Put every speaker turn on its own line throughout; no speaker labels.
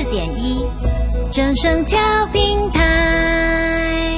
04.1正声调频台。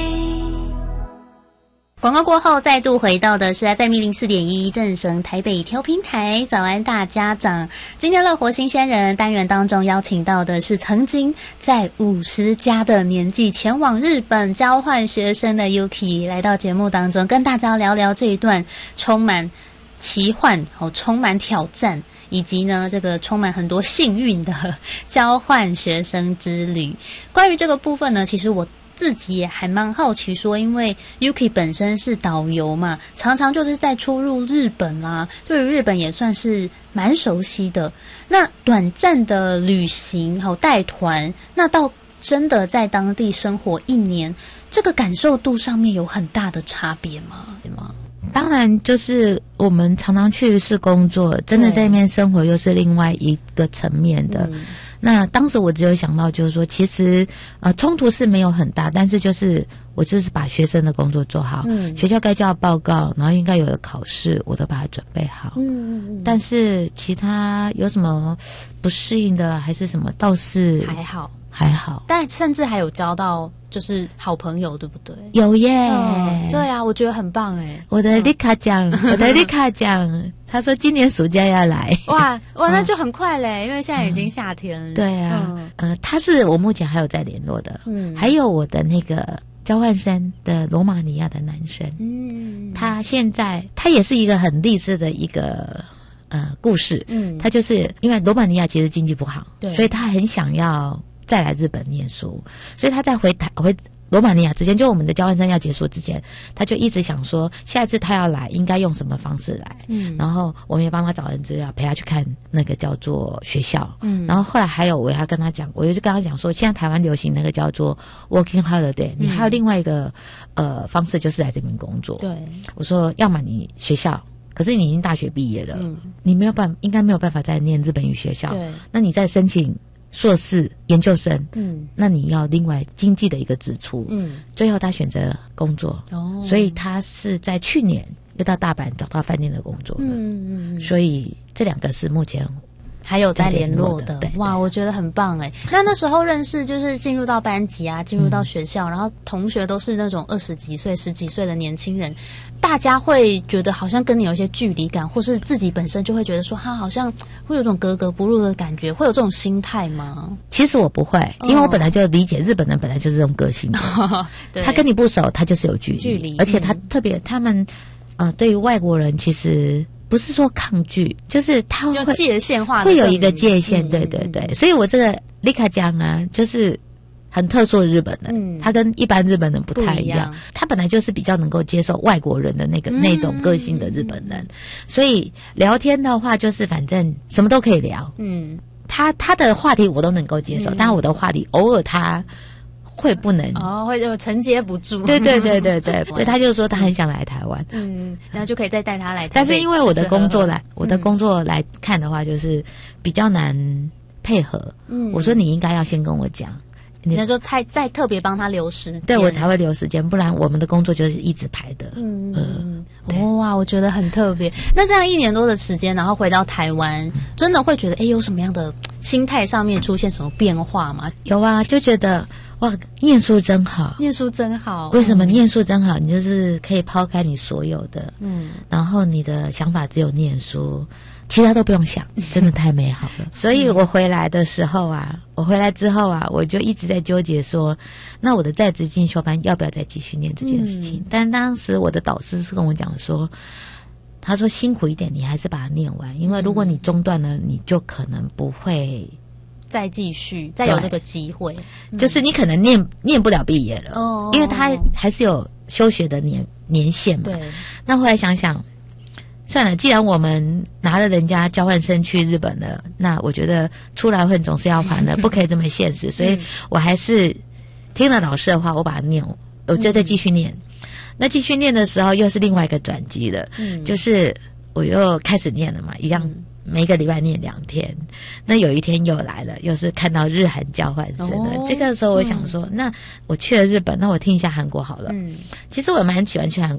广告过后，再度回到的是 FM 104.1正声台北调频台。早安大家长，今天乐活新鲜人单元当中邀请到的是曾经在50加的年纪前往日本交换学生的 Yuki， 来到节目当中跟大家聊聊这一段充满奇幻、充满挑战，以及呢这个充满很多幸运的交换学生之旅。关于这个部分呢，其实我自己也还蛮好奇说，因为 Yuki 本身是导游嘛，常常就是在出入日本啦，对于日本也算是蛮熟悉的。那短暂的旅行带团，那到真的在当地生活1年，这个感受度上面有很大的差别吗？
当然，就是我们常常去是工作，真的在那边生活又是另外一个层面的。那当时我只有想到，就是说，其实冲突是没有很大，但是就是我就是把学生的工作做好，学校该交的报告，然后应该有的考试，我都把它准备好。但是其他有什么不适应的，还是什么，倒是还好，
但甚至还有交到就是好朋友，对不对？
有耶，
对啊，我觉得很棒哎。
我的丽卡讲，他说今年暑假要来。
哇，那就很快嘞，因为现在已经夏天了。
对啊，他是我目前还有在联络的，还有我的那个交换生的罗马尼亚的男生，他现在他也是一个很励志的一个故事，他就是因为罗马尼亚其实经济不好，所以他很想要再来日本念书，所以他在回罗马尼亚之前，就我们的交换生要结束之前，他就一直想说，下一次他要来应该用什么方式来。然后我们也帮他找人资料，陪他去看那个叫做学校。然后后来还有我要跟他讲，我就跟他讲说，现在台湾流行那个叫做 working holiday，你还有另外一个方式就是来这边工作。对，我说要么你学校。可是你已经大学毕业了，你应该没有办法再念日本语学校。对，那你再申请硕士研究生，那你要另外经济的一个支出。最后他选择工作，所以他是在去年又到大阪找到饭店的工作了。所以这2个是目前
还有在联络的。哇，我觉得很棒哎。那时候认识就是进入到班级啊，进入到学校，然后同学都是那种20几岁、10几岁的年轻人，大家会觉得好像跟你有一些距离感，或是自己本身就会觉得说他好像会有种格格不入的感觉，会有这种心态吗？
其实我不会，因为我本来就理解日本人本来就是这种个性的。他跟你不熟，他就是有距离，而且他特别他们对于外国人其实不是说抗拒，就是他会
界限化，
会有一个界限。对对对，所以我这个丽卡讲啊，就是很特殊的日本人，他跟一般日本人不太一样，他本来就是比较能够接受外国人的那种个性的日本人，所以聊天的话就是反正什么都可以聊。他的话题我都能够接受，但我的话题偶尔他会不能
会有承接不住。
对，所以他就说他很想来台湾，
然后就可以再带他来台北。
但是因为我的工作来看的话，就是比较难配合。我说你应该要先跟我讲，
你说再特别帮他留时间，
对我才会留时间，不然我们的工作就是一直排的。
哇，我觉得很特别。那这样1年多的时间，然后回到台湾，真的会觉得有什么样的心态上面出现什么变化吗？
有啊，就觉得哇，念书真好，
念书真好。
为什么念书真好？你就是可以抛开你所有的，然后你的想法只有念书，其他都不用想，真的太美好了。所以我回来的时候啊，我回来之后啊，我就一直在纠结说，那我的在职进修班要不要再继续念这件事情？但当时我的导师是跟我讲说，他说辛苦一点，你还是把它念完，因为如果你中断了，你就可能不会
再继续，再有这个机会，
就是你可能念不了毕业了，因为他还是有休学的年限嘛。对，那后来想想，算了，既然我们拿了人家交换生去日本了，那我觉得出来混总是要还的，不可以这么现实，所以我还是听了老师的话，我把它念，我就再继续念。那继续念的时候，又是另外一个转机了，就是我又开始念了嘛，一样。每个礼拜念2天，那有一天又来了，又是看到日韩交换生的。这个时候我想说，那我去了日本，那我听一下韩国好了。其实我蛮喜欢去韩国。